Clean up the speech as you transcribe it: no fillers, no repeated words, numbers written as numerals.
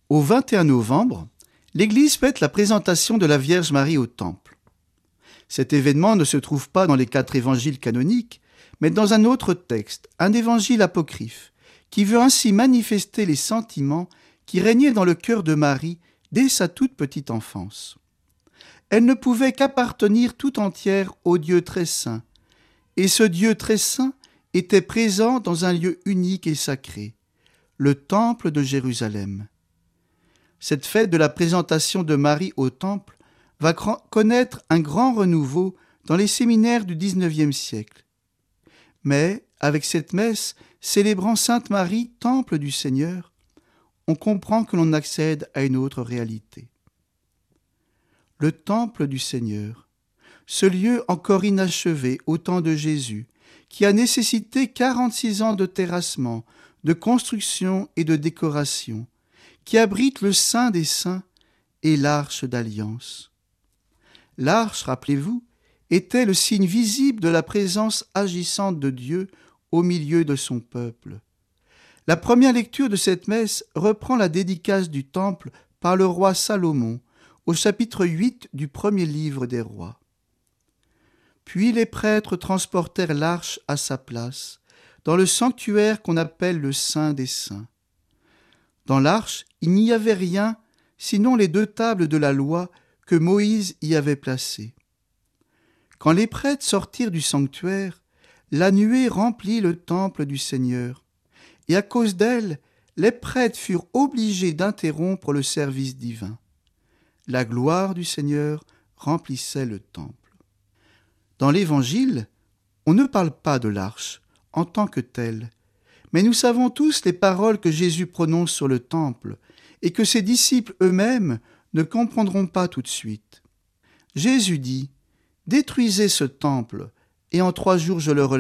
Au 21 novembre, l'Église fête la présentation de la Vierge Marie au Temple. Cet événement ne se trouve pas dans les 4 évangiles canoniques, mais dans un autre texte, un évangile apocryphe, qui veut ainsi manifester les sentiments qui régnaient dans le cœur de Marie dès sa toute petite enfance. Elle ne pouvait qu'appartenir tout entière au Dieu très saint, et ce Dieu très saint était présent dans un lieu unique et sacré, le Temple de Jérusalem. Cette fête de la présentation de Marie au Temple va connaître un grand renouveau dans les séminaires du XIXe siècle. Mais, avec cette messe célébrant Sainte Marie, Temple du Seigneur, on comprend que l'on accède à une autre réalité. Le Temple du Seigneur, ce lieu encore inachevé au temps de Jésus, qui a nécessité 46 ans de terrassement, de construction et de décoration, qui abrite le Saint des Saints et l'Arche d'Alliance. L'Arche, rappelez-vous, était le signe visible de la présence agissante de Dieu au milieu de son peuple. La première lecture de cette messe reprend la dédicace du Temple par le roi Salomon au chapitre 8 du premier livre des rois. Puis les prêtres transportèrent l'arche à sa place, dans le sanctuaire qu'on appelle le Saint des Saints. Dans l'arche, il n'y avait rien sinon les 2 tables de la loi que Moïse y avait placées. Quand les prêtres sortirent du sanctuaire, la nuée remplit le temple du Seigneur, et à cause d'elle, les prêtres furent obligés d'interrompre le service divin. La gloire du Seigneur remplissait le temple. Dans l'Évangile, on ne parle pas de l'arche en tant que telle, mais nous savons tous les paroles que Jésus prononce sur le temple et que ses disciples eux-mêmes ne comprendront pas tout de suite. Jésus dit « Détruisez ce temple, et en 3 jours je le relèverai. »